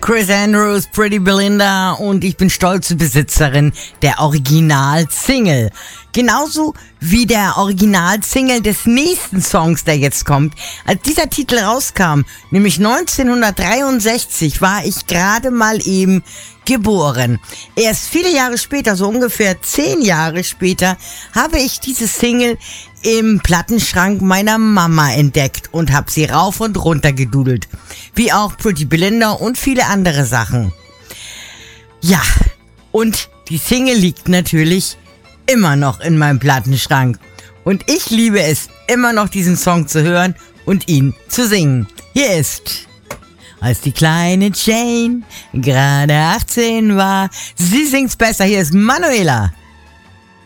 Chris Andrews, Pretty Belinda und ich bin stolze Besitzerin der Original-Single. Genauso wie der Original-Single des nächsten Songs, der jetzt kommt. Als dieser Titel rauskam, nämlich 1963, war ich gerade mal eben geboren. Erst viele Jahre später, so ungefähr 10 Jahre später, habe ich diese Single im Plattenschrank meiner Mama entdeckt und habe sie rauf und runter gedudelt. Wie auch Pretty Belinda und viele andere Sachen. Ja, und die Single liegt natürlich immer noch in meinem Plattenschrank. Und ich liebe es, immer noch diesen Song zu hören und ihn zu singen. Hier ist, als die kleine Jane gerade 18 war. Sie singt's besser, hier ist Manuela.